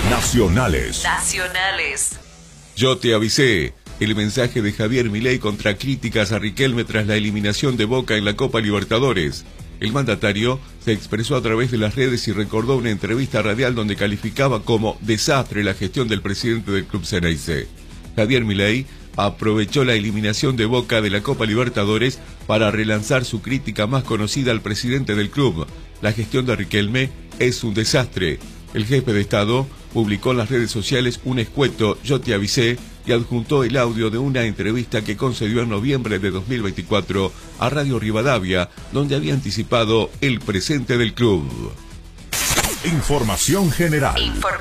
Nacionales. Yo te avisé. El mensaje de Javier Milei contra críticas a Riquelme tras la eliminación de Boca en la Copa Libertadores. El mandatario se expresó a través de las redes y recordó una entrevista radial donde calificaba como desastre la gestión del presidente del club Xeneize. Javier Milei aprovechó la eliminación de Boca de la Copa Libertadores para relanzar su crítica más conocida al presidente del club. La gestión de Riquelme es un desastre. El jefe de Estado publicó en las redes sociales un escueto "Yo te avisé" y adjuntó el audio de una entrevista que concedió en noviembre de 2024 a Radio Rivadavia, donde había anticipado el presente del club. Información general.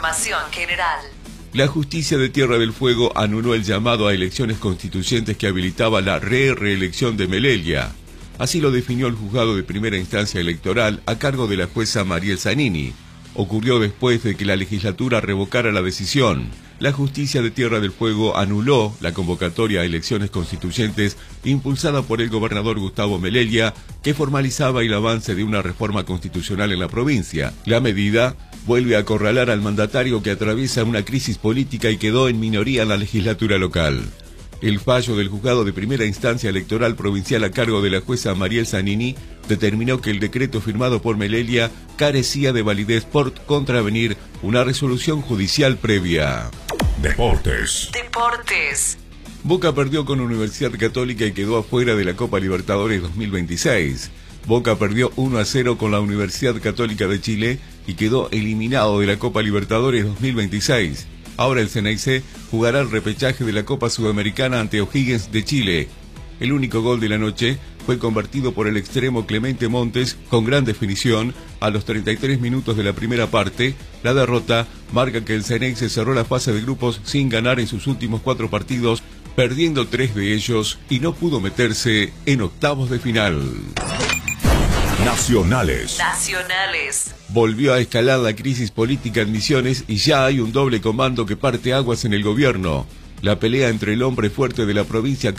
La justicia de Tierra del Fuego anuló el llamado a elecciones constituyentes que habilitaba la reelección de Melelia. Así lo definió el juzgado de primera instancia electoral a cargo de la jueza Mariel Zanini. Ocurrió después de que la legislatura revocara la decisión. La justicia de Tierra del Fuego anuló la convocatoria a elecciones constituyentes impulsada por el gobernador Gustavo Melelia, que formalizaba el avance de una reforma constitucional en la provincia. La medida vuelve a acorralar al mandatario, que atraviesa una crisis política y quedó en minoría en la legislatura local. El fallo del juzgado de primera instancia electoral provincial a cargo de la jueza Mariel Zanini determinó que el decreto firmado por Melelia carecía de validez por contravenir una resolución judicial previa. Deportes. Boca perdió con Universidad Católica y quedó afuera de la Copa Libertadores 2026. Boca perdió 1-0 con la Universidad Católica de Chile y quedó eliminado de la Copa Libertadores 2026. Ahora el Xeneize jugará el repechaje de la Copa Sudamericana ante O'Higgins de Chile. El único gol de la noche fue convertido por el extremo Clemente Montes con gran definición a los 33 minutos de la primera parte. La derrota marca que el Xeneize cerró la fase de grupos sin ganar en sus últimos 4 partidos, perdiendo 3 de ellos y no pudo meterse en octavos de final. Nacionales. Volvió a escalar la crisis política en Misiones y ya hay un doble comando que parte aguas en el gobierno. La pelea entre el hombre fuerte de la provincia